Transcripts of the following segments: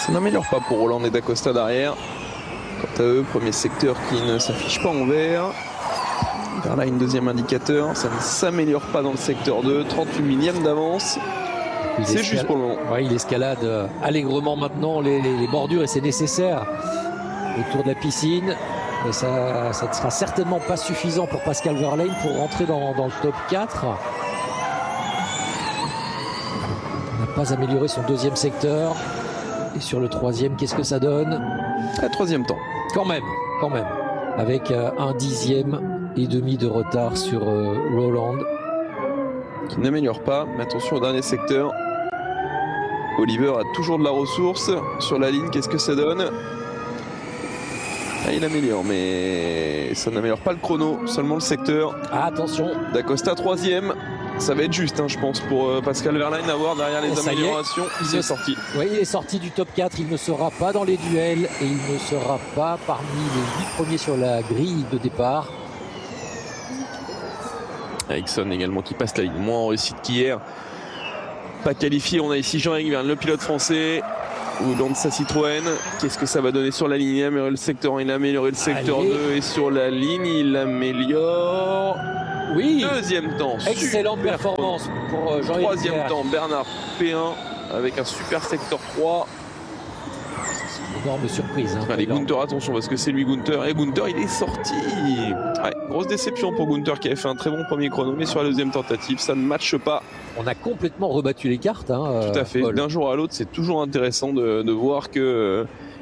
Ça n'améliore pas pour Roland et Dacosta derrière. Quant à eux, premier secteur qui ne s'affiche pas en vert. Verlaine, deuxième indicateur. Ça ne s'améliore pas dans le secteur 2. 38 millièmes d'avance. C'est juste pour le moment. Ouais, il escalade allègrement maintenant les bordures et c'est nécessaire autour de la piscine. Mais ça ne sera certainement pas suffisant pour Pascal Verlaine pour rentrer dans le top 4. Il n'a pas amélioré son deuxième secteur. Et sur le troisième, qu'est-ce que ça donne? Troisième temps. Quand même. Avec un dixième et demi de retard sur Roland. Qui n'améliore pas. Mais attention au dernier secteur. Oliver a toujours de la ressource. Sur la ligne, qu'est-ce que ça donne? Il améliore, mais ça n'améliore pas le chrono, seulement le secteur. Attention. Dacosta troisième. Ça va être juste, je pense, pour Pascal Verlaine à voir derrière les améliorations. Il est sorti. Oui, il est sorti du top 4. Il ne sera pas dans les duels et il ne sera pas parmi les 8 premiers sur la grille de départ. Ericsson également qui passe la ligne. Moins en réussite qu'hier. Pas qualifié. On a ici Jean-Éric Vergne, le pilote français. Ou dans sa Citroën. Qu'est-ce que ça va donner sur la ligne? Il a amélioré le secteur 1, il a amélioré le secteur 2 et sur la ligne, il améliore. Oui. Deuxième temps. Excellente performance pour Jean-Éric. Troisième temps, Bernard P1 avec un super secteur 3. Énorme surprise. Allez, Gunther, attention parce que c'est lui Gunther. Et Gunther, il est sorti. Ouais, grosse déception pour Gunther qui avait fait un très bon premier chrono, mais sur la deuxième tentative, ça ne matche pas. On a complètement rebattu les cartes. Tout à fait. Paul. D'un jour à l'autre, c'est toujours intéressant de voir que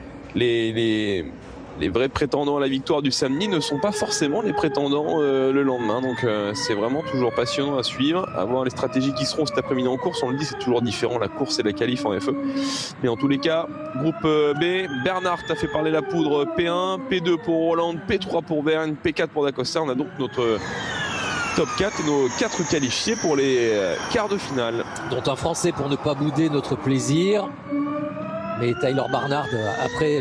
les vrais prétendants à la victoire du samedi ne sont pas forcément les prétendants le lendemain. Donc c'est vraiment toujours passionnant à suivre, à voir les stratégies qui seront cet après-midi en course. On le dit, c'est toujours différent, la course et la qualif en FE. Mais en tous les cas, groupe B, Bernard a fait parler la poudre P1, P2 pour Roland, P3 pour Vergne, P4 pour Dacosta. On a donc notre top 4 et nos 4 qualifiés pour les quarts de finale. Dont un Français pour ne pas bouder notre plaisir. Mais Tyler Barnard, après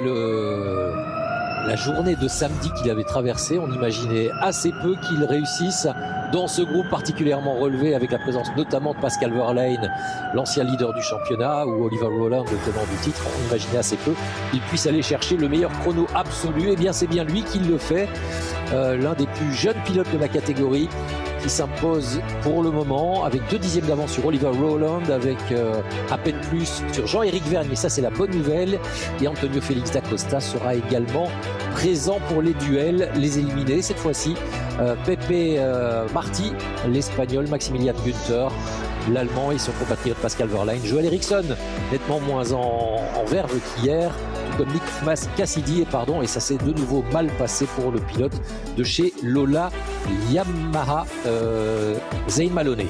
la journée de samedi qu'il avait traversée, on imaginait assez peu qu'il réussisse dans ce groupe particulièrement relevé avec la présence notamment de Pascal Verlaine, l'ancien leader du championnat, ou Oliver Rowland, le tenant du titre. On imaginait assez peu qu'il puisse aller chercher le meilleur chrono absolu. Et bien c'est bien lui qui le fait, l'un des plus jeunes pilotes de la catégorie, qui s'impose pour le moment avec 2 dixièmes d'avance sur Oliver Rowland, avec à peine plus sur Jean-Éric Vergne, et ça c'est la bonne nouvelle. Et Antonio Félix Dacosta sera également présent pour les duels, les éliminés cette fois-ci. Pepe Marti, l'Espagnol, Maximilian Günther, l'Allemand, et son compatriote Pascal Verlaine. Joel Eriksson, nettement moins en verve qu'hier, tout comme Nick Cassidy, et ça s'est de nouveau mal passé pour le pilote de chez Lola Yamaha, Zayn Maloney.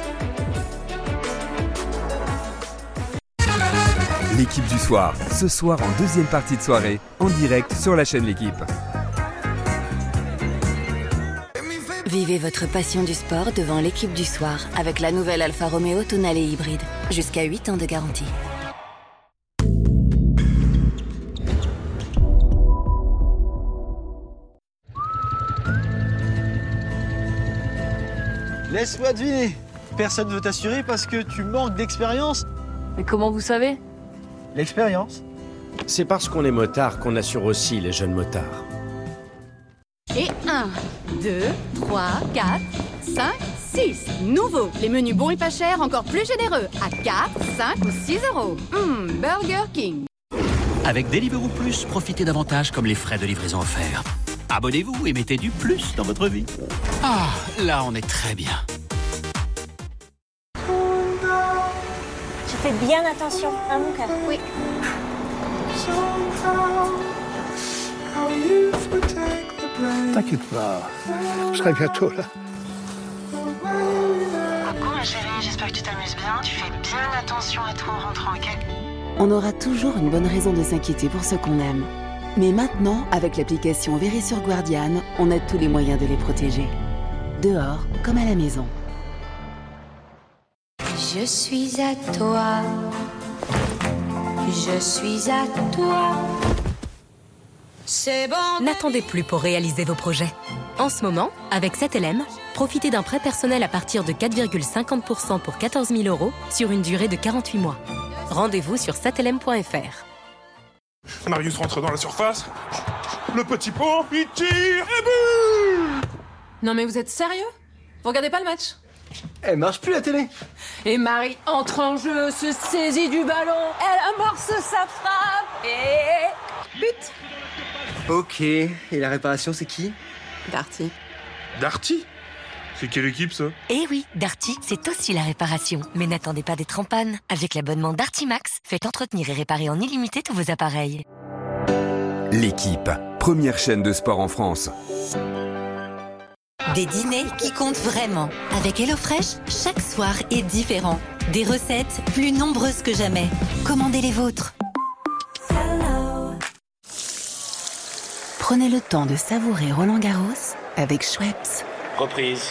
L'équipe du soir, ce soir en deuxième partie de soirée, en direct sur la chaîne L'équipe. Vivez votre passion du sport devant l'équipe du soir avec la nouvelle Alfa Romeo Tonale hybride. Jusqu'à 8 ans de garantie. Laisse-moi deviner. Personne ne veut t'assurer parce que tu manques d'expérience. Mais comment vous savez? L'expérience? C'est parce qu'on est motard qu'on assure aussi les jeunes motards. Et 1, 2, 3, 4, 5, 6. Nouveau. Les menus bons et pas chers, encore plus généreux. À 4, 5 ou 6 euros. Burger King. Avec Deliveroo Plus, profitez davantage comme les frais de livraison offerts. Abonnez-vous et mettez du plus dans votre vie. Ah, là on est très bien. Tu fais bien attention, hein mon cœur? Oui. T'inquiète pas, je serai bientôt là. Coucou ma chérie, j'espère que tu t'amuses bien. Tu fais bien attention à toi en rentrant, ok? On aura toujours une bonne raison de s'inquiéter pour ceux qu'on aime. Mais maintenant, avec l'application Verisure Guardian, on a tous les moyens de les protéger. Dehors comme à la maison. Je suis à toi. Je suis à toi. C'est bon. N'attendez plus pour réaliser vos projets. En ce moment, avec 7LM, profitez d'un prêt personnel à partir de 4,50% pour 14 000 € sur une durée de 48 mois. Rendez-vous sur 7lm.fr. Marius rentre dans la surface. Le petit pont, il tire et but! Non mais vous êtes sérieux? Vous regardez pas le match? Elle marche plus la télé. Et Marie entre en jeu, se saisit du ballon, elle amorce sa frappe et... but! Ok, et la réparation c'est qui? Darty. Darty? C'est quelle équipe ça? Eh oui, Darty, c'est aussi la réparation. Mais n'attendez pas d'être en panne. Avec l'abonnement Darty Max, faites entretenir et réparer en illimité tous vos appareils. L'équipe, première chaîne de sport en France. Des dîners qui comptent vraiment. Avec HelloFresh, chaque soir est différent. Des recettes plus nombreuses que jamais. Commandez les vôtres. Prenez le temps de savourer Roland-Garros avec Schweppes. Reprise.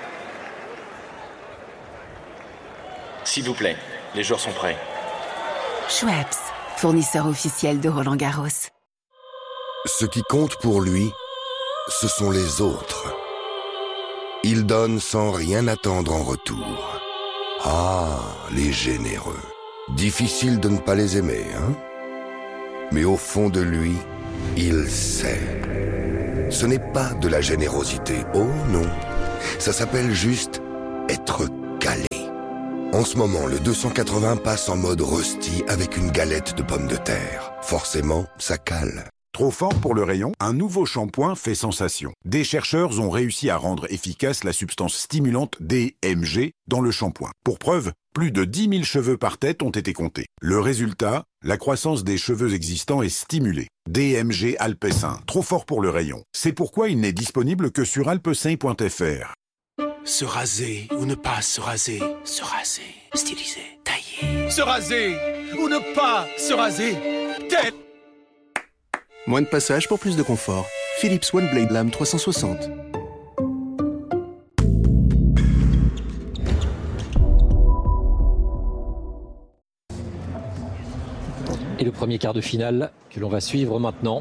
S'il vous plaît, les joueurs sont prêts. Schweppes, fournisseur officiel de Roland-Garros. Ce qui compte pour lui, ce sont les autres. Il donne sans rien attendre en retour. Ah, les généreux. Difficile de ne pas les aimer, hein? Mais au fond de lui, il sait. Ce n'est pas de la générosité, oh non. Ça s'appelle juste être calé. En ce moment, le 280 passe en mode rosti avec une galette de pommes de terre. Forcément, ça cale. Trop fort pour le rayon, un nouveau shampoing fait sensation. Des chercheurs ont réussi à rendre efficace la substance stimulante DMG dans le shampoing. Pour preuve, plus de 10 000 cheveux par tête ont été comptés. Le résultat, la croissance des cheveux existants est stimulée. DMG Alpecin, trop fort pour le rayon. C'est pourquoi il n'est disponible que sur alpecin.fr. Se raser ou ne pas se raser. Se raser, styliser, tailler. Se raser ou ne pas se raser. Tel. Moins de passage pour plus de confort. Philips OneBlade Lame 360. Et le premier quart de finale que l'on va suivre maintenant.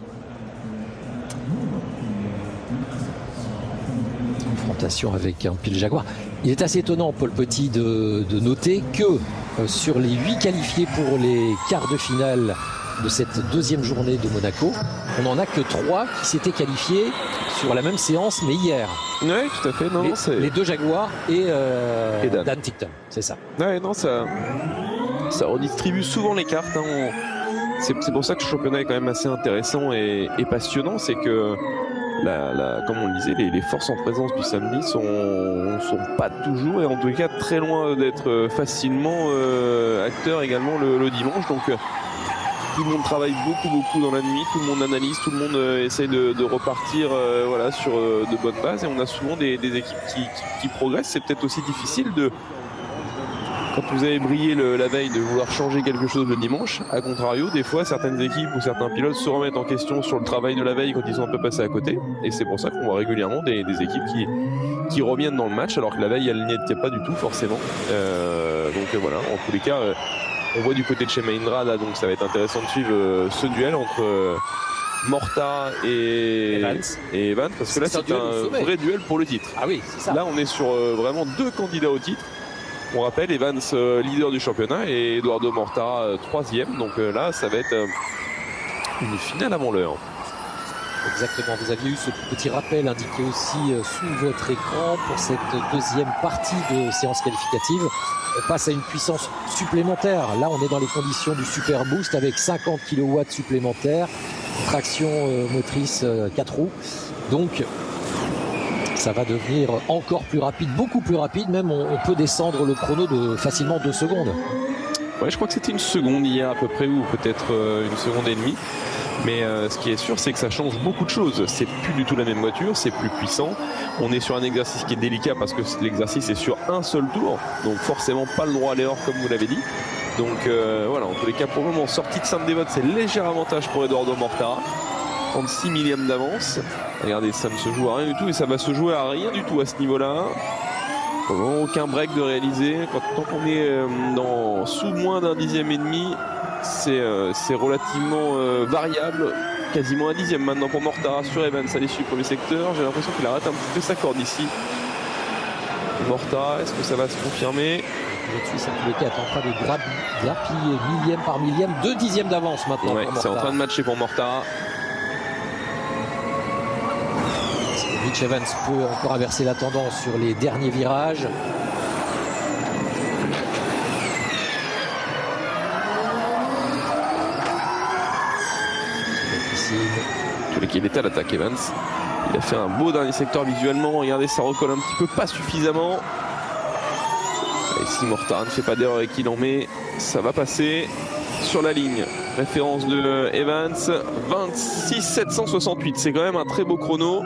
Confrontation avec un Pile Jaguar. Il est assez étonnant, Paul Petit, de noter que sur les 8 qualifiés pour les quarts de finale de cette deuxième journée de Monaco, on n'en a que 3 qui s'étaient qualifiés sur la même séance, mais hier. Oui, tout à fait. Non, les 2 Jaguars et Dan Tickton, c'est ça. Ouais, non, ça redistribue souvent les cartes. Hein. C'est pour ça que ce championnat est quand même assez intéressant et passionnant. C'est que, comme on le disait, les forces en présence du samedi sont pas toujours, et en tout cas très loin d'être facilement acteurs également le dimanche. Donc tout le monde travaille beaucoup dans la nuit, tout le monde analyse, tout le monde essaye de repartir sur de bonnes bases, et on a souvent des équipes qui progressent. C'est peut-être aussi difficile quand vous avez brillé la veille, de vouloir changer quelque chose le dimanche. A contrario, des fois, certaines équipes ou certains pilotes se remettent en question sur le travail de la veille quand ils sont un peu passés à côté. Et c'est pour ça qu'on voit régulièrement des équipes qui reviennent dans le match, alors que la veille, elle n'y était pas du tout, forcément. Donc voilà, en tous les cas, on voit du côté de chez Mahindra, là, donc ça va être intéressant de suivre ce duel entre Mortara et Evans, parce que là, c'est un vrai duel pour le titre. Ah oui, c'est ça. Là, on est sur vraiment 2 candidats au titre. On rappelle, Evans leader du championnat et Eduardo Mortara 3e. Donc là, ça va être une finale avant l'heure. Exactement, vous aviez eu ce petit rappel indiqué aussi sous votre écran pour cette deuxième partie de séance qualificative. On passe à une puissance supplémentaire. Là, on est dans les conditions du Super Boost avec 50 kW supplémentaires, traction motrice 4 roues. Donc, ça va devenir encore plus rapide, beaucoup plus rapide. Même, on peut descendre le chrono de facilement 2 secondes. Ouais, je crois que c'était 1 seconde hier à peu près, ou peut-être 1 seconde et demie. Mais ce qui est sûr, c'est que ça change beaucoup de choses. C'est plus du tout la même voiture, c'est plus puissant. On est sur un exercice qui est délicat parce que l'exercice est sur un seul tour. Donc forcément pas le droit à l'erreur comme vous l'avez dit. Donc voilà, en tous les cas, pour le moment, sortie de Sainte-Dévote, c'est léger avantage pour Eduardo Mortara. 36 millièmes d'avance. Regardez, ça ne se joue à rien du tout, et ça va se jouer à rien du tout à ce niveau-là. Aucun break de réaliser. Tant qu'on est sous moins d'un 10e et demi, c'est relativement variable. Quasiment un 10e maintenant pour Mortara sur Evans à l'issue du premier secteur. J'ai l'impression qu'il arrête un petit peu sa corde ici. Mortara, est-ce que ça va se confirmer? Le Suisse, en tous les cas, est en train de grappiller millième par millième, 2 dixièmes d'avance maintenant. Ouais, c'est en train de matcher pour Mortara. Mitch Evans peut encore inverser la tendance sur les derniers virages. Il était à l'attaque, Evans. Il a fait un beau dernier secteur visuellement. Regardez, ça recolle un petit peu, pas suffisamment. Et si Mortara ne fait pas d'erreur et qu'il en met, ça va passer sur la ligne. Référence de Evans, 26 768. C'est quand même un très beau chrono.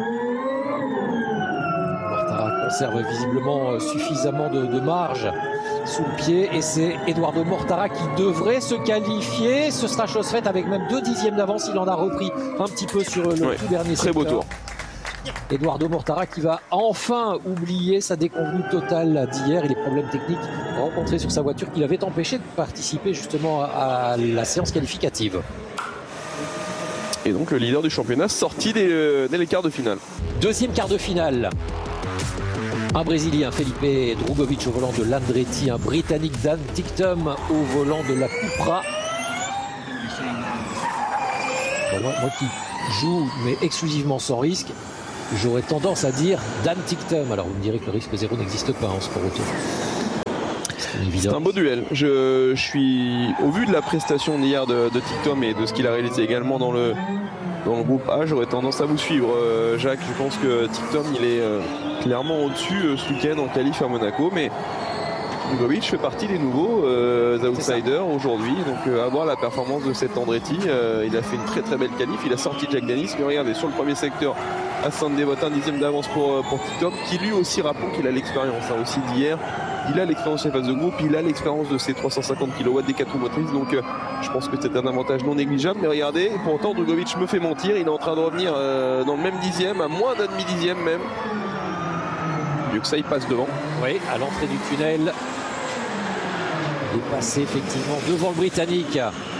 Mortara conserve visiblement suffisamment de marge sous le pied et c'est Eduardo Mortara qui devrait se qualifier. Ce sera chose faite avec même 2 dixièmes d'avance. Il en a repris un petit peu sur le tout dernier secteur. Très beau tour. Eduardo Mortara qui va enfin oublier sa déconvenue totale d'hier et les problèmes techniques rencontrés sur sa voiture qui l'avaient empêché de participer justement à la séance qualificative. Et donc le leader du championnat sorti dès les quarts de finale. Deuxième quart de finale. Un Brésilien, Felipe Drugovich au volant de l'Andretti, un Britannique, Dan Ticktum au volant de la Cupra. Moi qui joue mais exclusivement sans risque, j'aurais tendance à dire Dan Ticktum. Alors vous me direz que le risque zéro n'existe pas en sport auto. C'est un beau duel. Je suis au vu de la prestation d'hier de Ticktum et de ce qu'il a réalisé également dans le groupe A, j'aurais tendance à vous suivre, Jacques. Je pense que Ticktum il est clairement au-dessus ce week-end en qualif à Monaco, mais Drugovich fait partie des nouveaux outsiders aujourd'hui. Donc à voir la performance de cet Andretti. Il a fait une très très belle qualif. Il a sorti Jack Dennis, mais regardez sur le premier secteur, Hassan Devot, 1 dixième d'avance pour Ticktum, qui lui aussi, rappelons qu'il a l'expérience aussi d'hier. Il a l'expérience des phases de groupe, il a l'expérience de ses 350 kW des 4 roues motrices, donc je pense que c'est un avantage non négligeable. Mais regardez, pourtant Drugovich me fait mentir, il est en train de revenir dans le même dixième, à moins d'un demi-dixième même. Mieux que ça, il passe devant. Oui, à l'entrée du tunnel, il est passé effectivement devant le Britannique.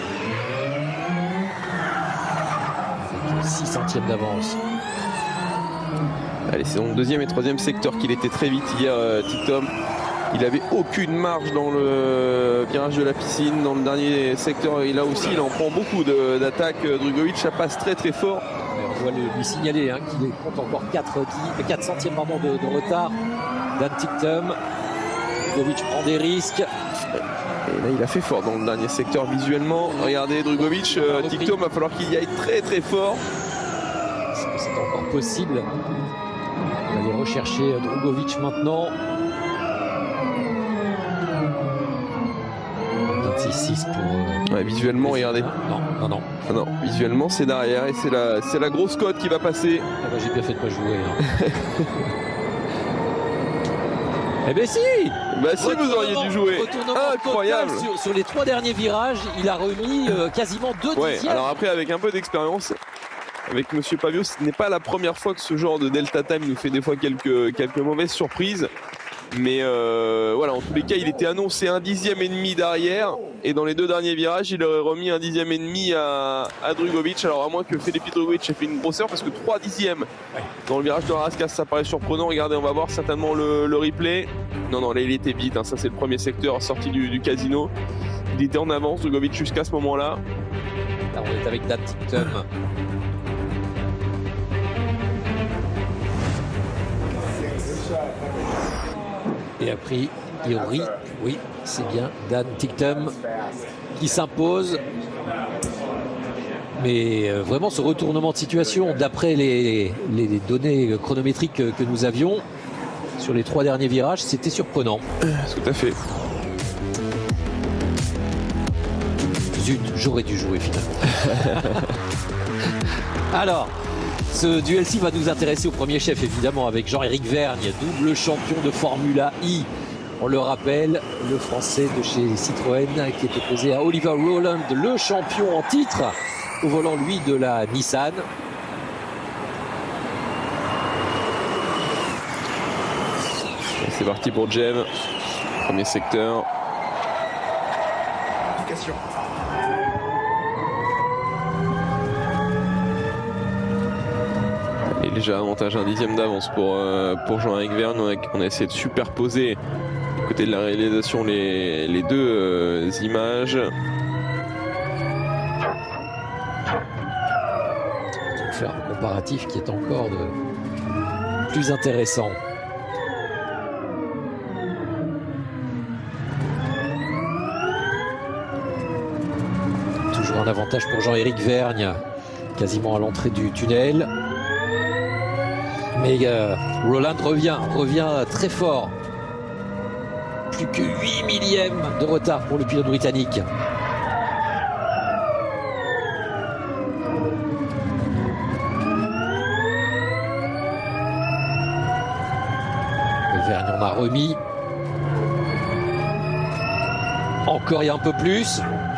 Avec 6 centièmes d'avance. Allez, c'est donc le deuxième et troisième secteur qu'il était très vite hier, Ticktum. Il n'avait aucune marge dans le virage de la piscine. Dans le dernier secteur, il en prend beaucoup d'attaques. Drugovich, ça passe très très fort. On doit lui signaler qu'il compte encore 4 centièmes de retard. Dan Ticktum. Drugovich prend des risques. Et là, il a fait fort dans le dernier secteur visuellement. Regardez, Drugovich, Ticktum, va falloir qu'il y aille très très fort. Est-ce que c'est encore possible? On va aller rechercher Drugovich maintenant. 26 pour... Ouais, visuellement, regardez. Non. Ah non, visuellement, c'est derrière et c'est la grosse cote qui va passer. Ah bah, j'ai bien fait de pas jouer. Eh ben si! Bah si, vous auriez dû jouer. Incroyable. Sur les 3 derniers virages, il a remis quasiment 2 dixièmes. Alors après, avec un peu d'expérience, avec Monsieur Pavio, ce n'est pas la première fois que ce genre de Delta Time nous fait des fois quelques mauvaises surprises. Mais voilà, en tous les cas, il était annoncé 1 dixième et demi derrière. Et dans les 2 derniers virages, il aurait remis 1 dixième et demi à Drugovich. Alors à moins que Felipe Drugovich ait fait une grosse erreur, parce que 3 dixièmes dans le virage de Raskas, ça paraît surprenant. Regardez, on va voir certainement le replay. Non, là il était vite. Ça c'est le premier secteur sorti du casino. Il était en avance, Drugovich, jusqu'à ce moment-là. Là, on est avec Dan Ticktum. Et a priori, oui, c'est bien Dan Ticktum qui s'impose. Mais vraiment, ce retournement de situation, d'après les données chronométriques que nous avions sur les 3 derniers virages, c'était surprenant. Tout à fait. Zut, j'aurais dû jouer finalement. Alors, ce duel-ci va nous intéresser au premier chef, évidemment, avec Jean-Éric Vergne, double champion de Formula I. On le rappelle, le Français de chez Citroën qui est opposé à Oliver Rowland, le champion en titre, au volant, lui, de la Nissan. C'est parti pour Jem. Premier secteur. déjà avantage un 10e d'avance pour Jean-Éric Vergne. On a essayé de superposer du côté de la réalisation les deux images. Faire un comparatif qui est encore plus intéressant. Toujours un avantage pour Jean-Éric Vergne, quasiment à l'entrée du tunnel. Mais Roland revient très fort. Plus que 8 millièmes de retard pour le pilote britannique. Vergne en a remis. Encore et un peu plus.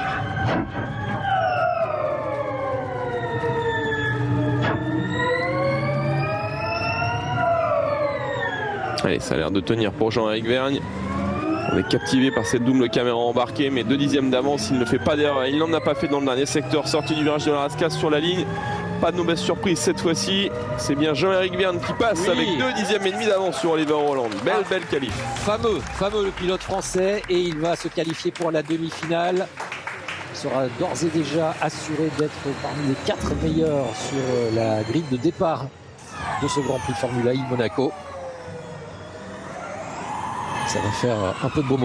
Allez, ça a l'air de tenir pour Jean-Éric Vergne. On est captivé par cette double caméra embarquée, mais 2 dixièmes d'avance, il ne fait pas d'erreur. Il n'en a pas fait dans le dernier secteur, sortie du virage de la Rascasse sur la ligne. Pas de mauvaise surprise cette fois-ci. C'est bien Jean-Éric Vergne qui passe avec 2 dixièmes et demi d'avance sur Oliver Roland. Belle qualif. Fameux le pilote français, et il va se qualifier pour la demi-finale. Il sera d'ores et déjà assuré d'être parmi les 4 meilleurs sur la grille de départ de ce Grand Prix de Formule 1 Monaco. Ça va faire un peu de beau